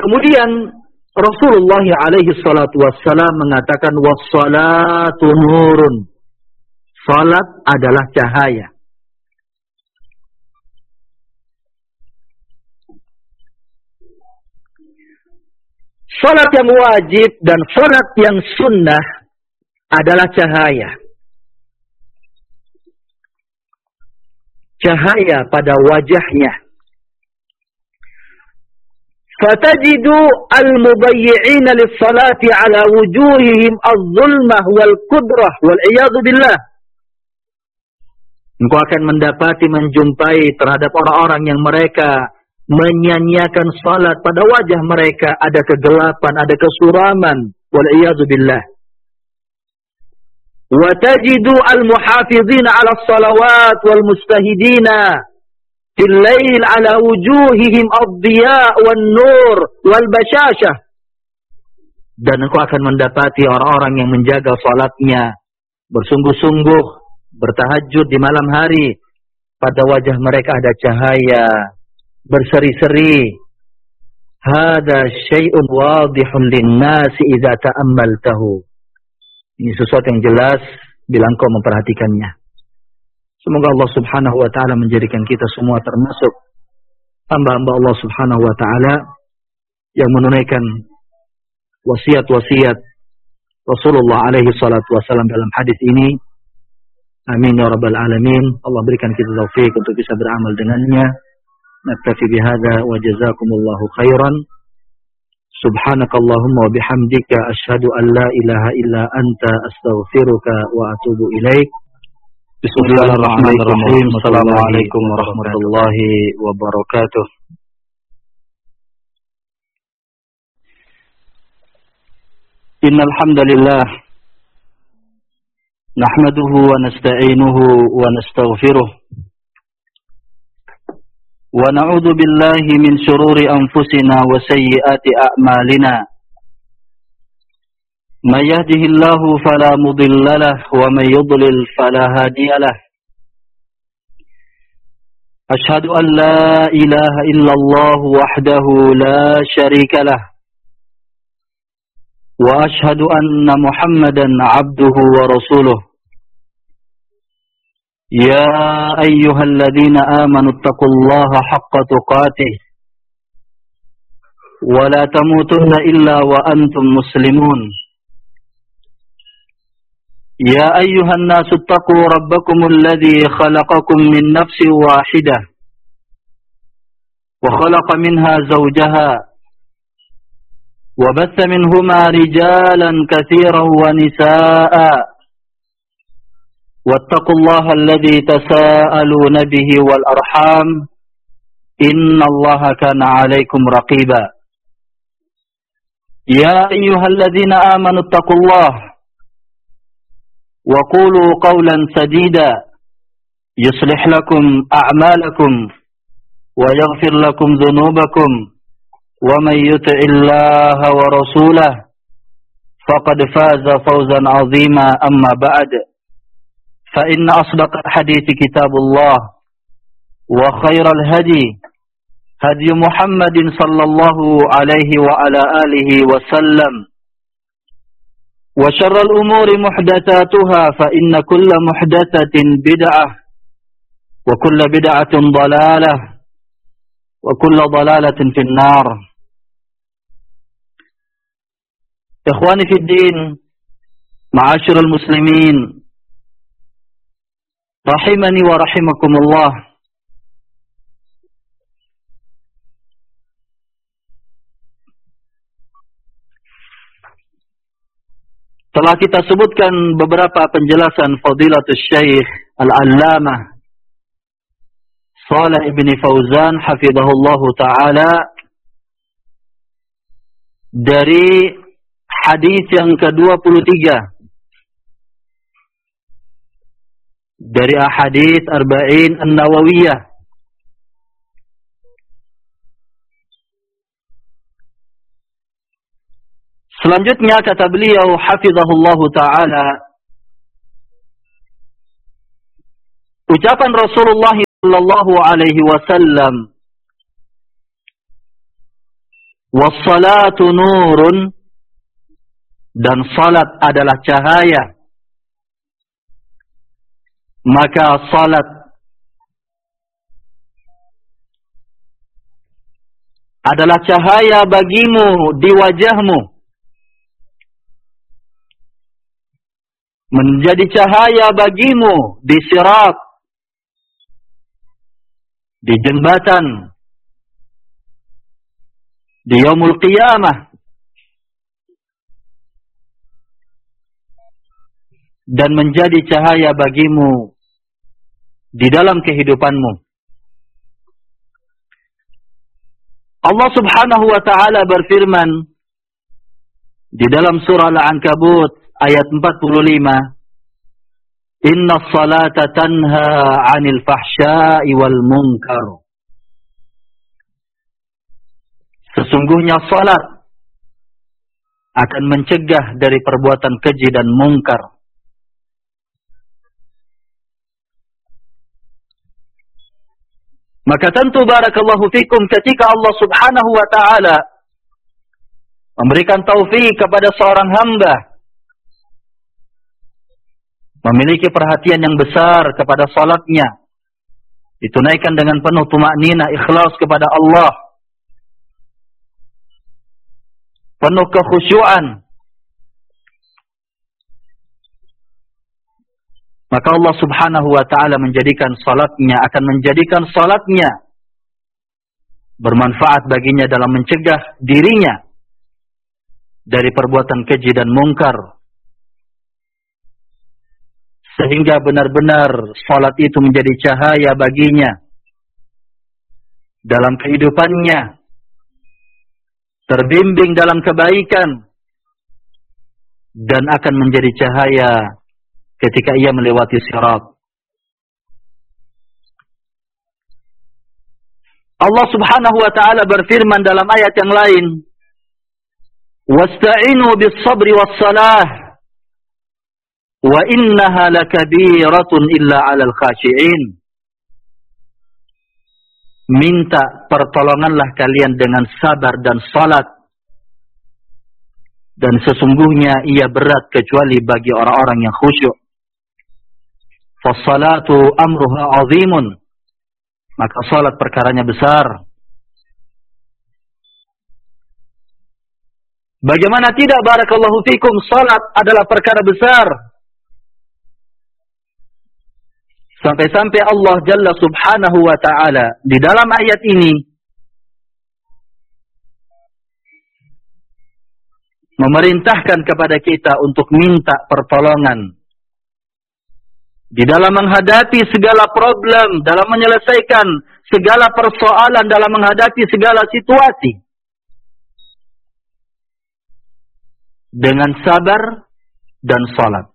Kemudian Rasulullah alaihi salatu wassalam mengatakan wassalatu nurun. Salat adalah cahaya. Salat yang wajib dan salat yang sunnah adalah cahaya. Cahaya pada wajahnya. Fatajidu al-mubayyi'ina lis-salati ala wujuhihim az-zulmah wal-qudrah wal-'iyadhu billah. Engkau akan menjumpai terhadap orang-orang yang mereka menyanyiakan salat, pada wajah mereka ada kegelapan, ada kesuraman, wal-'iyadhu billah. Wa tajidu al-muhafizina 'ala as-salawat wal-mustahidina fil lail 'ala wujuhihim ad-diya' wan-nur wal-bashashah. Dan engkau akan mendapati orang-orang yang menjaga salatnya bersungguh-sungguh, bertahajud di malam hari, pada wajah mereka ada cahaya, berseri-seri. Hada syai'un wadihun lin-nasi idza ta'ammaltahu. Ini sesuatu yang jelas bila engkau memperhatikannya. Semoga Allah Subhanahu wa taala menjadikan kita semua termasuk hamba-hamba Allah Subhanahu wa taala yang menunaikan wasiat-wasiat Rasulullah alaihi salatu wasallam dalam hadis ini. Amin ya rabbal alamin. Allah berikan kita taufik untuk bisa beramal dengannya. Naktafi bihadza wa jazakumullahu khairan. Subhanakallahumma wa bihamdika asyhadu an la ilaha illa anta astaghfiruka wa atubu ilaik. Bismillahirrahmanirrahim. Assalamualaikum warahmatullahi wabarakatuh. Innal hamdalillah nahmaduhu wa nasta'inuhu wa nastaghfiruh. Wa na'udzu billahi min shururi anfusina wa sayyiati a'malina. May yahdihillahu fala mudilla lahu wa may yudlil fala hadiya lahu. Ashhadu an la ilaha illallah wahdahu la syarika lahu. Wa ashhadu anna Muhammadan 'abduhu wa rasuluh. يا أيها الذين آمنوا اتقوا الله حق تقاته ولا تموتن إلا وأنتم مسلمون يا أيها الناس اتقوا ربكم الذي خلقكم من نفس واحدة وخلق منها زوجها وبث منهما رجالا كثيرا ونساء واتقوا الله الذي تساءلون به والأرحام إن الله كان عليكم رقيبا يا أيها الذين آمنوا اتقوا الله وقولوا قولا سديدا يصلح لكم أعمالكم ويغفر لكم ذنوبكم ومن يطع الله ورسوله فقد فاز فوزا عظيما أما بعد فإن أصدق الحديث كتاب الله وخير الهدي هدي محمد صلى الله عليه وعلى آله وسلم وشر الأمور محدثاتها فإن كل محدثة بدعة وكل بدعة ضلالة وكل ضلالة في النار. إخواني في الدين معاشر المسلمين rahimani wa rahimakumullah. Telah kita sebutkan beberapa penjelasan Fadilatul Syekh Al-Allamah Shalih bin Fauzan hafizahullah taala dari hadis yang ke-23 dari ahadits Arba'in An-Nawawiyah. Selanjutnya kata beliau hafizahullah taala, ucapan Rasulullah sallallahu alaihi wasallam wassalatu nurun, dan salat adalah cahaya, maka salat adalah cahaya bagimu di wajahmu, menjadi cahaya bagimu di sirat, di jembatan, di yaumul qiyamah, dan menjadi cahaya bagimu di dalam kehidupanmu. Allah Subhanahu wa ta'ala berfirman di dalam surah Al-Ankabut ayat 45, Inna salata tanha 'anil fahsya'i wal munkar. Sesungguhnya salat akan mencegah dari perbuatan keji dan mungkar. Maka tentu barakallahu fikum ketika Allah Subhanahu wa ta'ala memberikan taufik kepada seorang hamba memiliki perhatian yang besar kepada salatnya, ditunaikan dengan penuh tumakninah, ikhlas kepada Allah, penuh kekhusyuan, maka Allah Subhanahu wa ta'ala akan menjadikan salatnya bermanfaat baginya dalam mencegah dirinya dari perbuatan keji dan mungkar, sehingga benar-benar salat itu menjadi cahaya baginya dalam kehidupannya, terbimbing dalam kebaikan, dan akan menjadi cahaya ketika ia melewati sirat. Allah Subhanahu wa ta'ala berfirman dalam ayat yang lain, wasta'inu bis-sabri was-salah wa innaha lakabiratun illa 'alal khashi'in. Minta pertolonganlah kalian dengan sabar dan salat, dan sesungguhnya ia berat kecuali bagi orang-orang yang khusyuk. Fassalatu amruha 'azimun, maka salat perkaranya besar. Bagaimana tidak barakallahu fikum, salat adalah perkara besar. Sampai-sampai Allah Jalla Subhanahu wa ta'ala di dalam ayat ini memerintahkan kepada kita untuk minta pertolongan di dalam menghadapi segala problem, dalam menyelesaikan segala persoalan, dalam menghadapi segala situasi, dengan sabar dan salat.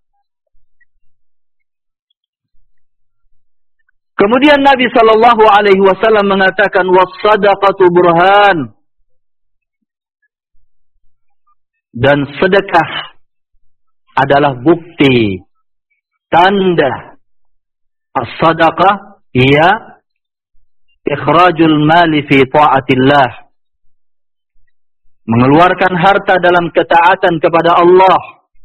Kemudian Nabi sallallahu alaihi wasallam mengatakan, was-sadaqatu burhan, dan sedekah adalah bukti, tanda. As-sadaqah ia ikhrajul mali fi ta'atillah, mengeluarkan harta dalam ketaatan kepada Allah.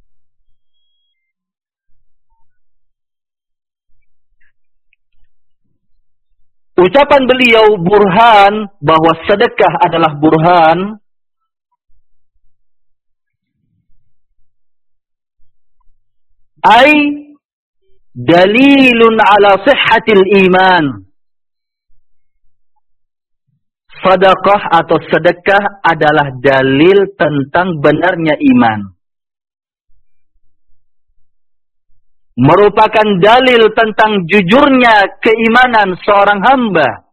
Ucapan beliau burhan, bahwa sedekah adalah burhan, ay dalilun ala sihhatil iman. Sedekah atau sedekah adalah dalil tentang benarnya iman, merupakan dalil tentang jujurnya keimanan seorang hamba.